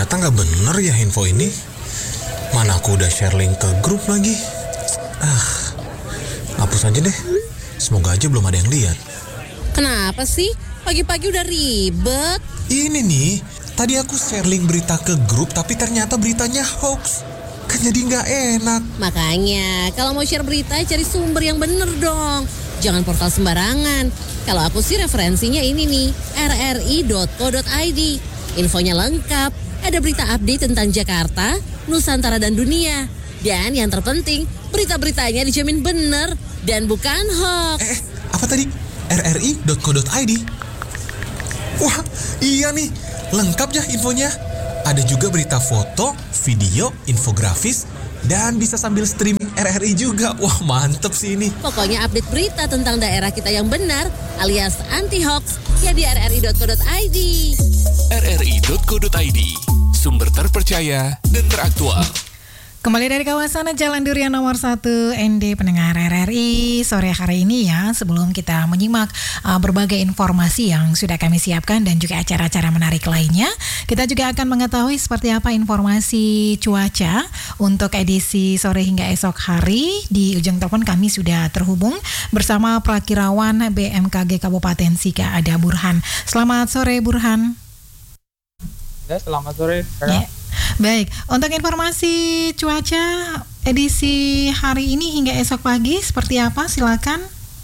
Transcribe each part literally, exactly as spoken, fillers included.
Ternyata nggak bener ya info ini. Mana aku udah share link ke grup lagi. Ah, hapus aja deh. Semoga aja belum ada yang lihat. Kenapa sih? Pagi-pagi udah ribet. Ini nih, tadi aku share link berita ke grup tapi ternyata beritanya hoax. Kan jadi nggak enak. Makanya, kalau mau share berita cari sumber yang bener dong. Jangan portal sembarangan. Kalau aku sih referensinya ini nih, r r i dot co dot i d. Infonya lengkap, ada berita update tentang Jakarta, Nusantara dan dunia. Dan yang terpenting, berita-beritanya dijamin bener dan bukan hoax. Eh, apa tadi? r r i dot co dot i d. Wah, iya nih, lengkap ya infonya. Ada juga berita foto, video, infografis, dan bisa sambil streaming R R I juga. Wah, mantep sih ini. Pokoknya update berita tentang daerah kita yang benar alias anti-hoax ya di r r i dot co dot i d. r r i dot co dot i d, sumber terpercaya dan teraktual. Kembali dari kawasan Jalan Durian nomor satu N D pendengar R R I sore hari ini ya. Sebelum kita menyimak uh, berbagai informasi yang sudah kami siapkan dan juga acara-acara menarik lainnya, kita juga akan mengetahui seperti apa informasi cuaca untuk edisi sore hingga esok hari. Di ujung telepon kami sudah terhubung bersama Prakirawan B M K G Kabupaten Sika, ada Burhan. Selamat sore Burhan. Ya, selamat sore. Ya. Baik, untuk informasi cuaca edisi hari ini hingga esok pagi seperti apa? Silakan.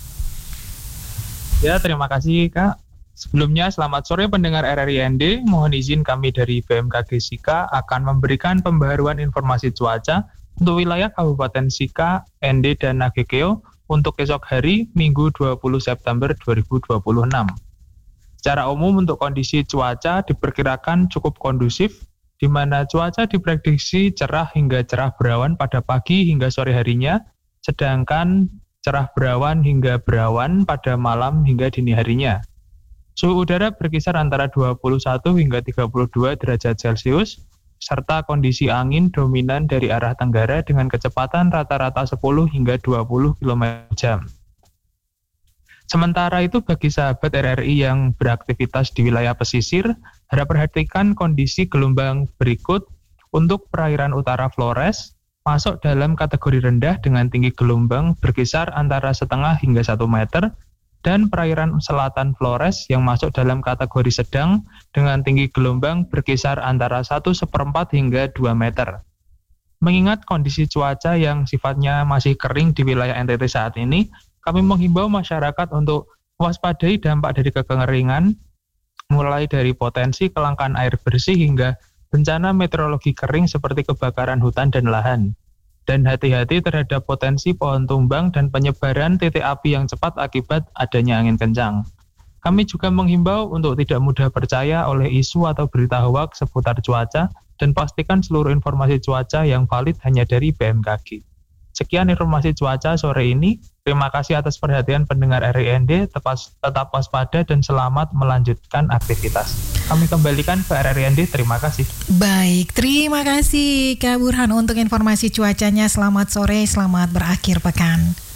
Ya, terima kasih Kak. Sebelumnya selamat sore pendengar R R I N D. Mohon izin kami dari B M K G Sika akan memberikan pembaharuan informasi cuaca untuk wilayah Kabupaten Sika, N D dan Nagekeo untuk esok hari Minggu dua puluh September dua ribu dua puluh enam. Secara umum untuk kondisi cuaca diperkirakan cukup kondusif, di mana cuaca diprediksi cerah hingga cerah berawan pada pagi hingga sore harinya, sedangkan cerah berawan hingga berawan pada malam hingga dini harinya. Suhu udara berkisar antara dua puluh satu hingga tiga puluh dua derajat Celcius, serta kondisi angin dominan dari arah tenggara dengan kecepatan rata-rata sepuluh hingga dua puluh kilometer per jam. Sementara itu bagi sahabat R R I yang beraktivitas di wilayah pesisir, harap perhatikan kondisi gelombang berikut. Untuk perairan utara Flores, masuk dalam kategori rendah dengan tinggi gelombang berkisar antara setengah hingga satu meter, dan perairan selatan Flores yang masuk dalam kategori sedang dengan tinggi gelombang berkisar antara satu seperempat hingga dua meter. Mengingat kondisi cuaca yang sifatnya masih kering di wilayah N T T saat ini, kami menghimbau masyarakat untuk mewaspadai dampak dari kekeringan, mulai dari potensi kelangkaan air bersih hingga bencana meteorologi kering seperti kebakaran hutan dan lahan. Dan hati-hati terhadap potensi pohon tumbang dan penyebaran titik api yang cepat akibat adanya angin kencang. Kami juga menghimbau untuk tidak mudah percaya oleh isu atau berita hoaks seputar cuaca dan pastikan seluruh informasi cuaca yang valid hanya dari B M K G. Sekian informasi cuaca sore ini. Terima kasih atas perhatian pendengar R R I N D. Tetap, tetap waspada dan selamat melanjutkan aktivitas. Kami kembalikan ke R R I N D. Terima kasih. Baik, terima kasih Kak Burhan untuk informasi cuacanya. Selamat sore, selamat berakhir pekan.